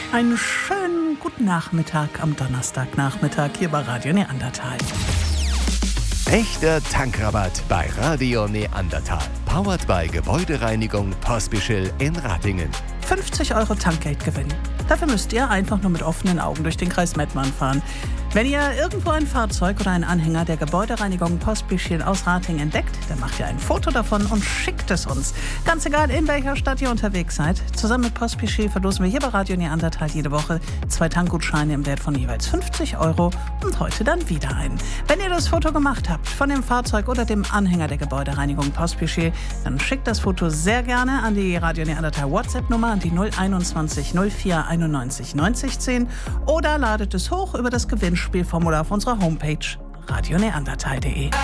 Einen schönen guten Nachmittag am Donnerstagnachmittag hier bei Radio Neandertal. Echter Tankrabatt bei Radio Neandertal. Powered by Gebäudereinigung Pospischl in Ratingen. 50 € Tankgeld gewinnen. Dafür müsst ihr einfach nur mit offenen Augen durch den Kreis Mettmann fahren. Wenn ihr irgendwo ein Fahrzeug oder einen Anhänger der Gebäudereinigung Pospischl aus Ratingen entdeckt, dann macht ihr ein Foto davon und schickt es uns. Ganz egal, in welcher Stadt ihr unterwegs seid. Zusammen mit Pospischl verlosen wir hier bei Radio Neandertal jede Woche 2 Tankgutscheine im Wert von jeweils 50 € und heute dann wieder einen. Wenn ihr das Foto gemacht habt von dem Fahrzeug oder dem Anhänger der Gebäudereinigung Pospischl, dann schickt das Foto sehr gerne an die Radio Neandertal WhatsApp-Nummer an die 021 04 91 90 10 oder ladet es hoch über das Gewinnspielformular auf unserer Homepage radioneandertal.de.